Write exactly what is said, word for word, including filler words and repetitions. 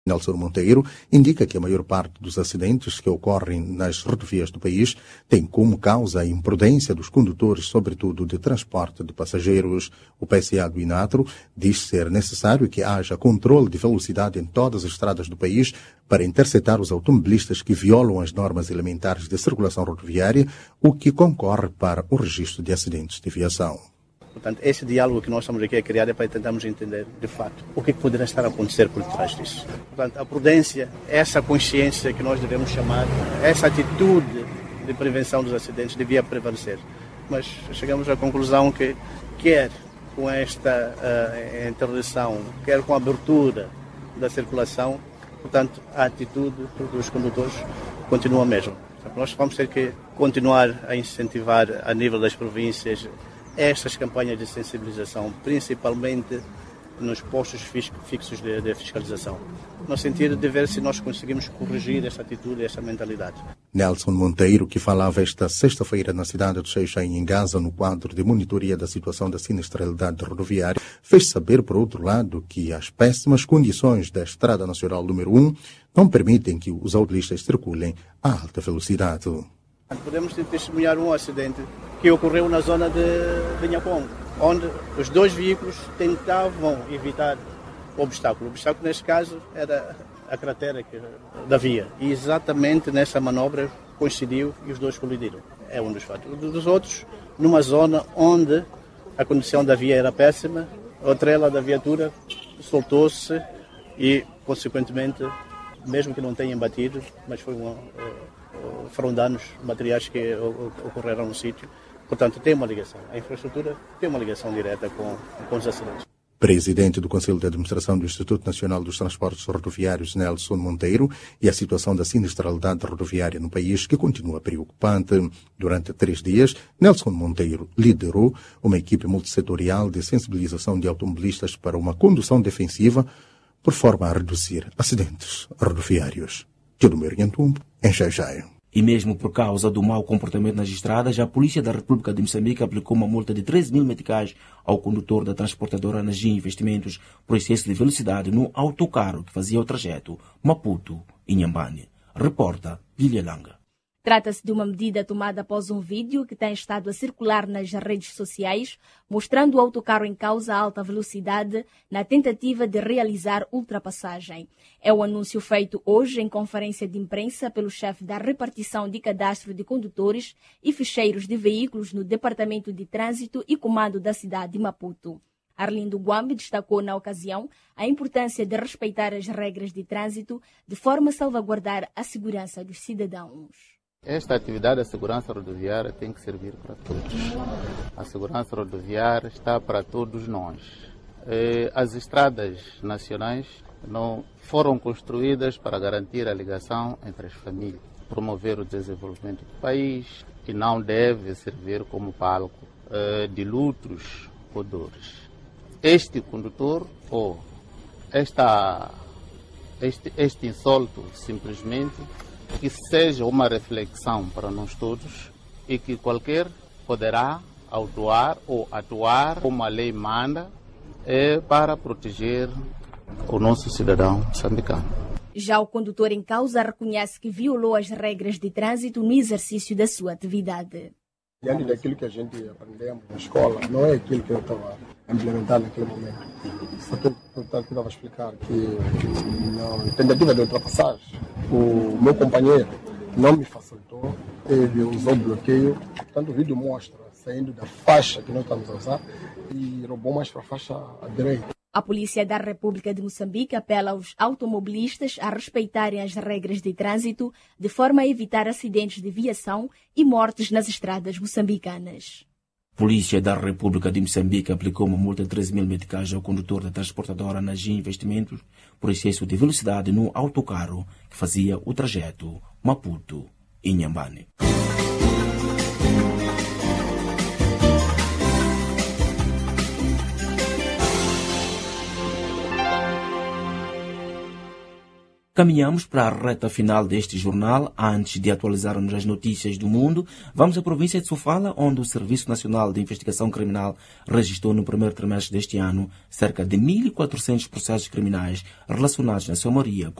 Nelson Monteiro indica que a maior parte dos acidentes que ocorrem nas rodovias do país tem como causa a imprudência dos condutores, sobretudo de transporte de passageiros. O P C A do Inatro diz ser necessário que haja controle de velocidade em todas as estradas do país para interceptar os automobilistas que violam as normas elementares de circulação rodoviária, o que concorre para o registro de acidentes de viação. Portanto, esse diálogo que nós estamos aqui a criar é para tentarmos entender, de fato, o que poderá estar a acontecer por trás disso. Portanto, a prudência, essa consciência que nós devemos chamar, essa atitude de prevenção dos acidentes devia prevalecer. Mas chegamos à conclusão que, quer com esta uh, interdição, quer com a abertura da circulação, portanto, a atitude dos condutores continua a mesma. Portanto, nós vamos ter que continuar a incentivar, a nível das províncias, estas campanhas de sensibilização, principalmente nos postos fixos de, de fiscalização, no sentido de ver se nós conseguimos corrigir essa atitude e essa mentalidade. Nelson Monteiro, que falava esta sexta-feira na cidade de Xai-Xai, em Gaza, no quadro de monitoria da situação da sinistralidade rodoviária, fez saber, por outro lado, que as péssimas condições da Estrada Nacional número um não permitem que os automobilistas circulem a alta velocidade. Podemos testemunhar um acidente que ocorreu na zona de, de Nhapongo, onde os dois veículos tentavam evitar o obstáculo. O obstáculo, neste caso, era a cratera da via. E exatamente nessa manobra coincidiu e os dois colidiram. É um dos fatos. Dos outros, numa zona onde a condição da via era péssima, a trela da viatura soltou-se e, consequentemente, mesmo que não tenham batido, mas foi uma... foram danos materiais que ocorreram no sítio. Portanto, tem uma ligação. A infraestrutura tem uma ligação direta com, com os acidentes. Presidente do Conselho de Administração do Instituto Nacional dos Transportes Rodoviários, Nelson Monteiro, e a situação da sinistralidade rodoviária no país, que continua preocupante. Durante três dias, Nelson Monteiro liderou uma equipe multissetorial de sensibilização de automobilistas para uma condução defensiva, por forma a reduzir acidentes rodoviários. Tildomiro Nhantumbo, em Xai-Xai. E mesmo por causa do mau comportamento nas estradas, a Polícia da República de Moçambique aplicou uma multa de treze mil meticais ao condutor da transportadora Nagi Investimentos por excesso de velocidade no autocarro que fazia o trajeto Maputo-Inhambane. Reporta Lilia Langa. Trata-se de uma medida tomada após um vídeo que tem estado a circular nas redes sociais, mostrando o autocarro em causa a alta velocidade na tentativa de realizar ultrapassagem. É o anúncio feito hoje em conferência de imprensa pelo chefe da repartição de cadastro de condutores e ficheiros de veículos no Departamento de Trânsito e Comando da cidade de Maputo. Arlindo Guambe destacou na ocasião a importância de respeitar as regras de trânsito de forma a salvaguardar a segurança dos cidadãos. Esta atividade da segurança rodoviária tem que servir para todos. A segurança rodoviária está para todos nós. As estradas nacionais não foram construídas para garantir a ligação entre as famílias, promover o desenvolvimento do país e não deve servir como palco de lutos ou dores. Este condutor ou esta, este, este insulto simplesmente que seja uma reflexão para nós todos e que qualquer poderá autuar ou atuar como a lei manda é para proteger o nosso cidadão moçambicano. Já o condutor em causa reconhece que violou as regras de trânsito no exercício da sua atividade. Diante daquilo que a gente aprendemos na escola, não é aquilo que eu estava a implementar naquele momento. Só que eu estava a explicar que na tentativa de ultrapassagem, o meu companheiro não me facilitou, ele usou bloqueio. Portanto, o vídeo mostra saindo da faixa que nós estamos a usar e roubou mais para a faixa à direita. A Polícia da República de Moçambique apela aos automobilistas a respeitarem as regras de trânsito de forma a evitar acidentes de viação e mortes nas estradas moçambicanas. Polícia da República de Moçambique aplicou uma multa de treze mil meticais ao condutor da transportadora Nagi Investimentos por excesso de velocidade no autocarro que fazia o trajeto Maputo-Inhambane. Caminhamos para a reta final deste jornal. Antes de atualizarmos as notícias do mundo, vamos à província de Sofala, onde o Serviço Nacional de Investigação Criminal registrou no primeiro trimestre deste ano cerca de mil e quatrocentos processos criminais relacionados, na sua maioria,